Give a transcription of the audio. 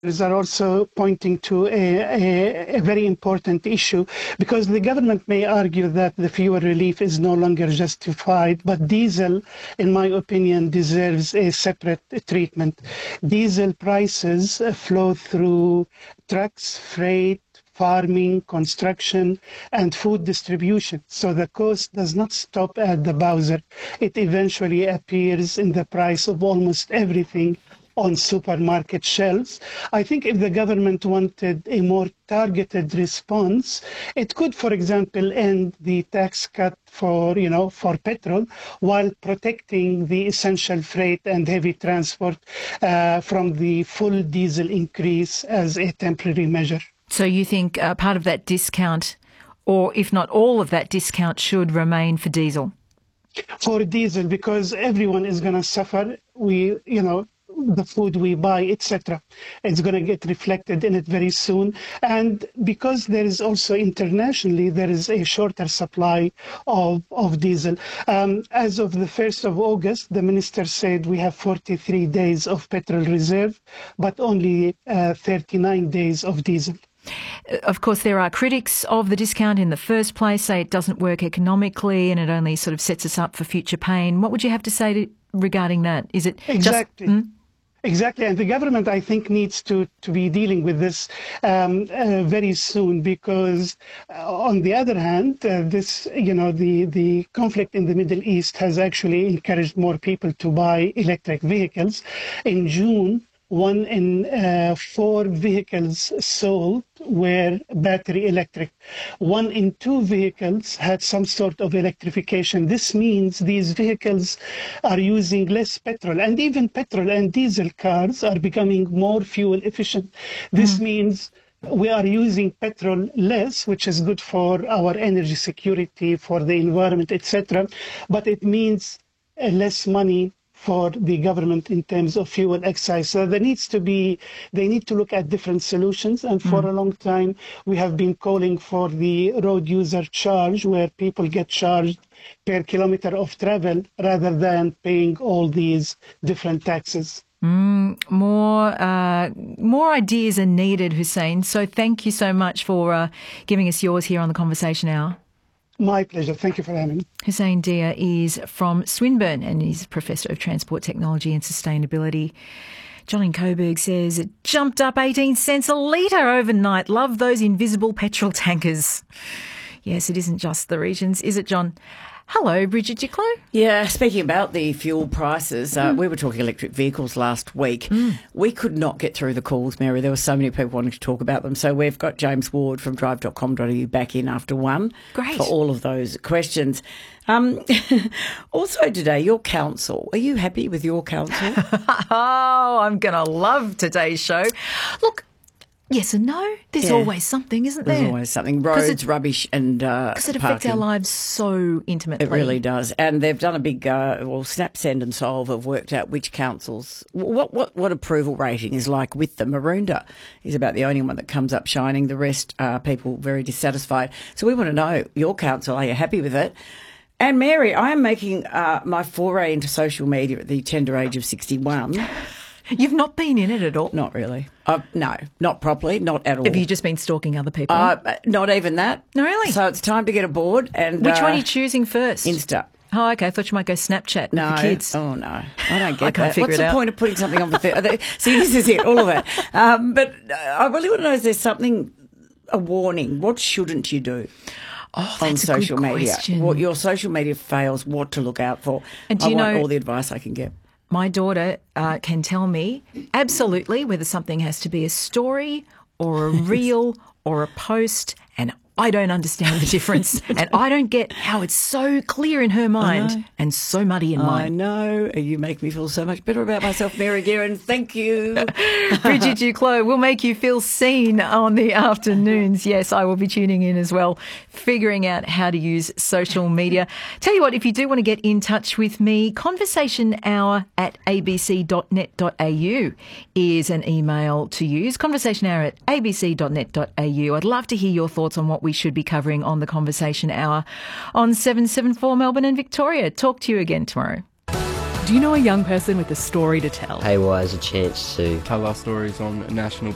are also pointing to a very important issue, because the government may argue that the fuel relief is no longer justified, but diesel, in my opinion, deserves a separate treatment. Diesel prices flow through trucks, freight, farming, construction, and food distribution. So the cost does not stop at the bowser. It eventually appears in the price of almost everything on supermarket shelves. I think if the government wanted a more targeted response, it could, for example, end the tax cut for petrol, while protecting the essential freight and heavy transport from the full diesel increase as a temporary measure. So you think part of that discount, or if not all of that discount, should remain for diesel? For diesel, because everyone is going to suffer. The food we buy, etc. It's going to get reflected in it very soon. And because there is also internationally, there is a shorter supply of diesel. As of the 1st of August, the minister said we have 43 days of petrol reserve, but only 39 days of diesel. Of course, there are critics of the discount in the first place, say it doesn't work economically and it only sort of sets us up for future pain. What would you have to say regarding that? Is it exactly? Exactly, and the government, I think, needs to be dealing with this very soon, because on the other hand, the conflict in the Middle East has actually encouraged more people to buy electric vehicles. In June, 1 in 4 vehicles sold were battery electric. 1 in 2 vehicles had some sort of electrification. This means these vehicles are using less petrol, and even petrol and diesel cars are becoming more fuel efficient. This means we are using petrol less, which is good for our energy security, for the environment, etc. But it means less money for the government in terms of fuel excise. So they need to look at different solutions. And for a long time, we have been calling for the road user charge, where people get charged per kilometer of travel rather than paying all these different taxes. More ideas are needed, Hussein. So thank you so much for giving us yours here on the Conversation Hour. My pleasure. Thank you for having me. Hussein Dia is from Swinburne and he's Professor of Transport Technology and Sustainability. Jolene Coburg says it jumped up 18 cents a litre overnight. Love those invisible petrol tankers. Yes, it isn't just the regions, is it, John? Hello, Bridget Duclos. Yeah, speaking about the fuel prices, we were talking electric vehicles last week. We could not get through the calls, Mary. There were so many people wanting to talk about them. So we've got James Ward from drive.com.au back in after 1 for all of those questions. Also today, your council. Are you happy with your council? Oh, I'm going to love today's show. Look, yes and no. There's always something, isn't there? There's always something. Roads, rubbish and because it affects parking. our lives so intimately. It really does. And they've done a big, Snap, Send and Solve have worked out which councils, what approval rating is like with them. Maroondah is about the only one that comes up shining. The rest are people very dissatisfied. So we want to know, your council, are you happy with it? And Mary, I am making my foray into social media at the tender age of 61. You've not been in it at all? Not really. No, not properly, not at all. Have you just been stalking other people? Not even that. No, really? So it's time to get aboard. And which one are you choosing first? Insta. Oh, okay. I thought you might go Snapchat with the kids. Oh, no. I don't get I can't that. figure What's it the out. point of putting something on the See, this is it, all of it. But I really want to know, is there something, a warning? What shouldn't you do? Oh, that's on social a good media? question. What your social media fails, what to look out for. And do you want know all the advice I can get. My daughter can tell me absolutely whether something has to be a story or a reel or a post, and I don't understand the difference. And I don't get how it's so clear in her mind and so muddy in mine. I know. You make me feel so much better about myself, Mary Guerin. Thank you. Bridget Duclos will make you feel seen on the afternoons. Yes, I will be tuning in as well, figuring out how to use social media. Tell you what, if you do want to get in touch with me, conversationhour@abc.net.au is an email to use. Conversationhour@abc.net.au. I'd love to hear your thoughts on what we should be covering on the Conversation Hour on 774 Melbourne and Victoria. Talk to you again tomorrow. Do you know a young person with a story to tell? AY has a chance to tell our stories on national